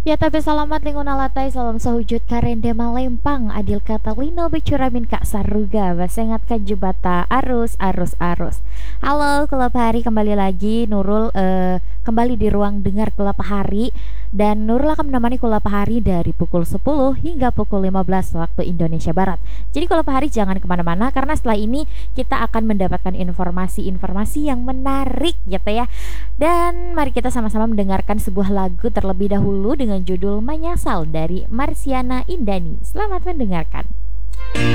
Ya tapi selamat lingun alatai salam sahujud karende malempang adil kata lino becuramin kak saruga basengat kajubata arus. Halo kelap hari kembali lagi Nurul kembali di ruang dengar kelap hari dan Nurul akan menemani kelap hari dari pukul 10 hingga pukul 15 waktu Indonesia Barat. Jadi kelap hari jangan kemana-mana karena setelah ini kita akan mendapatkan informasi-informasi yang menarik gitu ya. Dan mari kita sama-sama mendengarkan sebuah lagu terlebih dahulu dengan judul Menyasal dari Marsiana Indani. Selamat mendengarkan.